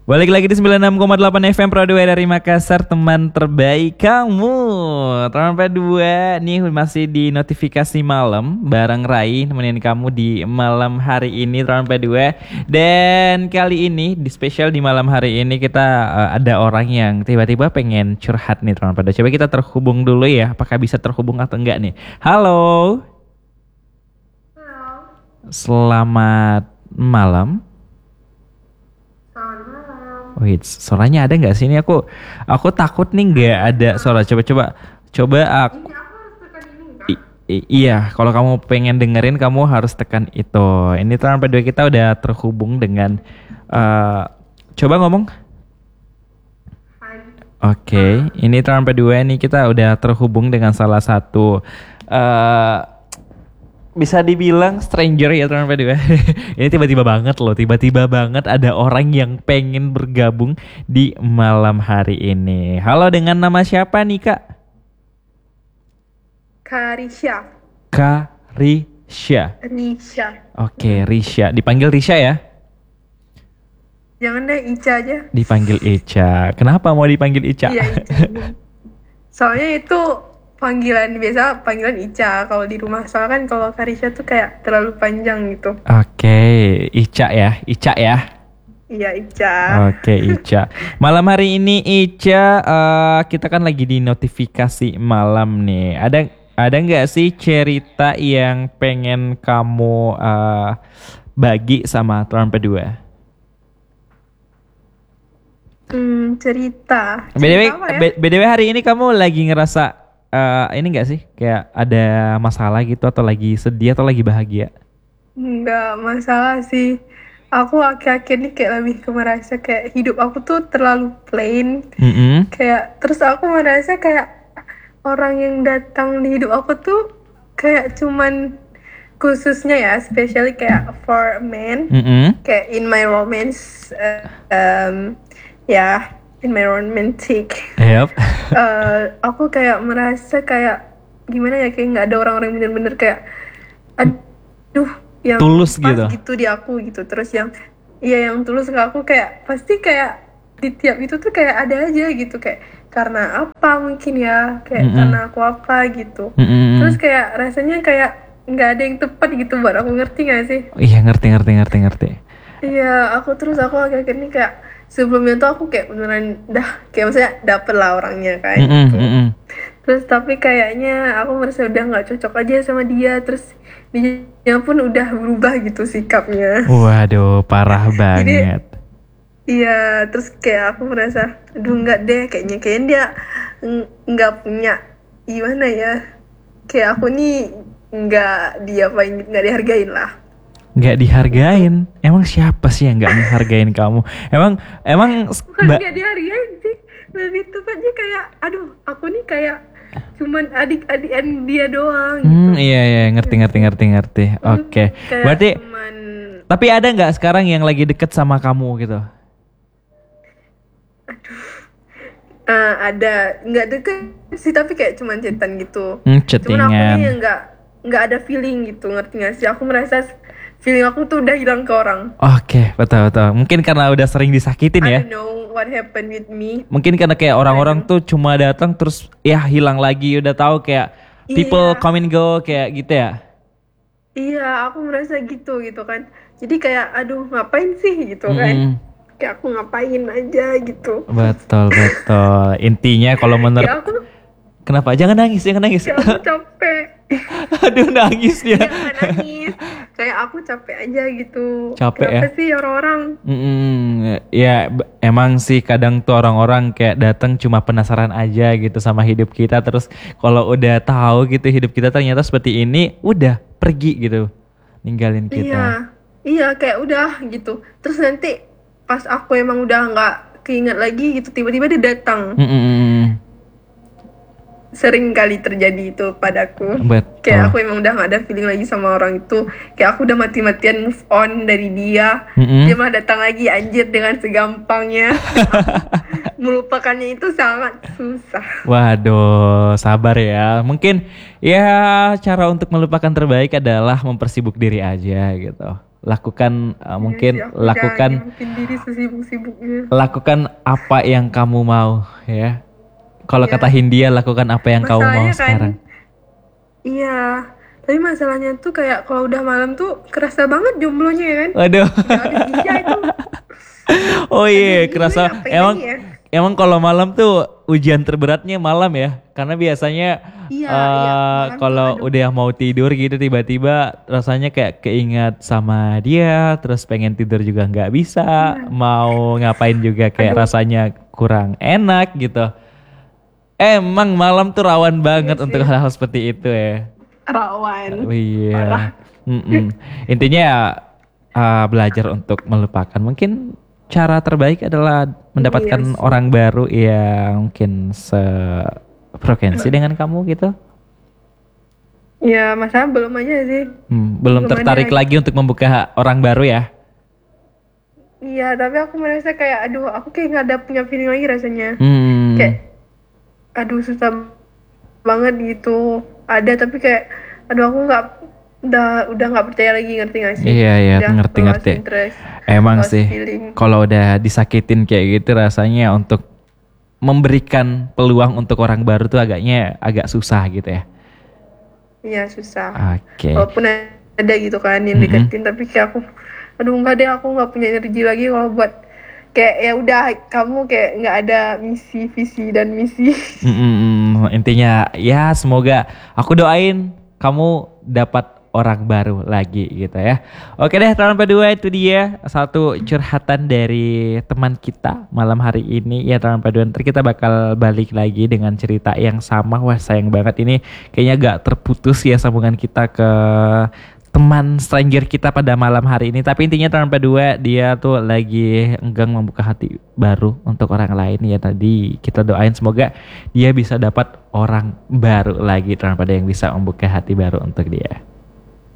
Balik lagi di 96,8 FM Pro 2 dari Makassar, teman terbaik kamu. Teman P2 nih masih di notifikasi malam bareng Rai nemenin kamu di malam hari ini teman P2. Dan kali ini di spesial di malam hari ini kita ada orang yang tiba-tiba pengen curhat nih teman P2. Coba kita terhubung dulu ya. Apakah bisa terhubung atau enggak nih? Halo. Halo, Selamat malam. selamat malam. Wait, suaranya ada nggak sih ini? Aku takut nih nggak ada suara. Coba aku. Ini aku harus tekan ini enggak? Iya, kalau kamu pengen dengerin kamu harus tekan itu. Ini teman P2 kita udah terhubung dengan. eh, Coba ngomong. Hai. Oke, ini teman P2 nih kita udah terhubung dengan salah satu. eh Bisa dibilang stranger ya teman P2. Ini tiba-tiba banget loh, tiba-tiba banget ada orang yang pengen bergabung di malam hari ini. Halo, dengan nama siapa nih Kak? Karisha. Karisha. Risha. Oke, Risha. Dipanggil Risha ya? Jangan deh Ica aja. Dipanggil Ica. Kenapa mau dipanggil Ica? Iya, Ica. Soalnya itu panggilan biasa, panggilan Ica kalau di rumah. Soalnya kan kalau Karisha tuh kayak terlalu panjang gitu. Oke, Ica ya, Ica ya. Iya, Ica. Oke, Ica. Malam hari ini Ica, kita kan lagi di notifikasi malam nih. Ada nggak sih cerita yang pengen kamu bagi sama teman P2? Cerita. BTW, Cerita apa ya? BTW hari ini kamu lagi ngerasa ini nggak sih? Kayak ada masalah gitu atau lagi sedih atau lagi bahagia? Nggak masalah sih. Aku akhir-akhir ini kayak lebih ke merasa kayak hidup aku tuh terlalu plain. Mm-mm. Kayak terus aku merasa kayak orang yang datang di hidup aku tuh kayak cuman khususnya ya, especially kayak for men, Mm-mm. kayak in my romance, ya, in my romantic, Yep. aku kayak merasa kayak gimana ya, kayak nggak ada orang-orang yang bener-bener kayak aduh yang Tulus pas gitu. gitu di aku gitu. Terus yang iya yang tulus ke aku kayak pasti kayak di tiap itu tuh kayak ada aja gitu, kayak karena apa mungkin ya, kayak Mm-mm. karena aku apa gitu. Terus Mm-mm. kayak rasanya kayak nggak ada yang tepat gitu buat aku, ngerti gak sih? Iya, ngerti. Iya, aku akhir-akhir ini kayak sebelumnya tuh aku kayak beneran kayak maksudnya dapet lah orangnya kan Mm-mm. gitu. Mm-mm. Terus tapi kayaknya aku merasa udah nggak cocok aja sama dia. Terus dia pun udah berubah gitu sikapnya. Waduh, parah Jadi banget. iya, terus kayak aku merasa aduh nggak deh, kayaknya dia nggak punya gimana ya, kayak aku nih nggak diapain, nggak dihargain lah. Nggak dihargain. Emang siapa sih yang nggak menghargain kamu? Emang Bukan nggak dihargain sih, lebih tepatnya kayak aduh aku nih kayak cuman adik-adikan dia doang gitu. iya, ngerti. Oke. Kayak Berarti cuman tapi ada nggak sekarang yang lagi deket sama kamu gitu? ada nggak deket sih, tapi kayak cuman chatan gitu. Cuman aku Chattingan. nih nggak ada feeling gitu, ngerti nggak sih? Aku merasa feeling aku tuh udah hilang ke orang. Oke, betul. Mungkin karena udah sering disakitin ya. I don't know what happened with me. Mungkin karena kayak orang-orang tuh cuma datang terus ya hilang lagi. Udah tahu kayak people Iya, come and go kayak gitu ya. iya, aku merasa gitu kan. Jadi kayak aduh ngapain sih gitu kan? Mm-mm. Kayak aku ngapain aja gitu. Betul. Intinya kalau menurut Kayak aku kenapa? Jangan nangis. kayak aku capek. Aduh, nangis dia. Jangan nangis. Kayak aku capek aja gitu. Capek ya? Kenapa sih orang-orang? Ya emang sih kadang tuh orang-orang kayak datang cuma penasaran aja gitu sama hidup kita. Terus kalau udah tahu gitu hidup kita ternyata seperti ini, udah pergi gitu, ninggalin kita. Iya, kayak udah gitu. Terus nanti pas aku emang udah nggak keinget lagi gitu, tiba-tiba dia datang. Mm-mm. Sering kali terjadi itu padaku. Betul. Kayak aku emang udah gak ada feeling lagi sama orang itu. Kayak aku udah mati-matian move on dari dia. Mm-mm. Dia malah datang lagi, anjir, dengan segampangnya. Melupakannya itu sangat susah. Waduh, sabar ya. Mungkin ya cara untuk melupakan terbaik adalah mempersibuk diri aja gitu. Lakukan Iya sih, mungkin aku udah lakukan nyibukin diri sesibuk-sibuknya. lakukan apa yang kamu mau ya. Kalau kata Iya, Hindia, lakukan apa yang kamu mau masalahnya kan, sekarang. iya. Tapi masalahnya tuh kayak kalau udah malam tuh kerasa banget jomblonya ya kan. Waduh. Udah habis Isya itu. Oh Aduh, iya, bingung kerasa ngapain emang lagi ya. emang kalau malam tuh ujian terberatnya malam ya. Karena biasanya Iya, iya. Malam tuh kalau aduh. udah mau tidur gitu tiba-tiba rasanya kayak keingat sama dia, terus pengen tidur juga nggak bisa, mau ngapain juga kayak Aduh, rasanya kurang enak gitu. Emang malam tuh rawan iya banget untuk sih. hal-hal seperti itu ya. Oh, Rawan. iya. Parah. Mm-mm. Intinya ya, belajar untuk melupakan. Mungkin cara terbaik adalah Iya mendapatkan sih. orang baru yang mungkin sefrekuensi dengan kamu gitu. Ya, masalah belum aja sih. Belum Belum ada. tertarik lagi untuk membuka orang baru ya. Iya, tapi aku merasa kayak, aduh, aku kayak nggak ada punya feeling lagi rasanya. Hmm, Kayak, aduh, susah banget gitu. Ada, tapi kayak, aduh, aku nggak, udah nggak percaya lagi, ngerti nggak sih? iya iya Udah lost ngerti-ngerti. interest, Emang lost sih, feeling. kalau udah disakitin kayak gitu rasanya untuk memberikan peluang untuk orang baru tuh agak susah gitu ya. Iya, susah. Oke. Walaupun ada gitu kan yang Mm-mm. deketin, tapi kayak aku, aduh, nggak deh, aku nggak punya energi lagi kalau buat kayak ya udah kamu kayak nggak ada misi, visi dan misi. Intinya ya semoga aku doain kamu dapat orang baru lagi gitu ya. Oke deh teman kedua itu dia satu curhatan dari teman kita malam hari ini ya teman kedua. Ntar kita bakal balik lagi dengan cerita yang sama. Wah sayang banget ini kayaknya gak terputus ya sambungan kita ke teman stranger kita pada malam hari ini. Tapi intinya teman kedua dia tuh lagi enggang membuka hati baru untuk orang lain ya tadi kita doain semoga dia bisa dapat orang baru lagi teman pada yang bisa membuka hati baru untuk dia.